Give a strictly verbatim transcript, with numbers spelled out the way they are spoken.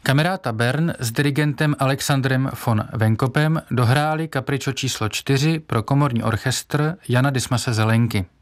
Camerata Bern s dirigentem Alexandrem von Venkopem dohráli kapričo číslo čtyři pro komorní orchestr Jana Dismase Zelenky.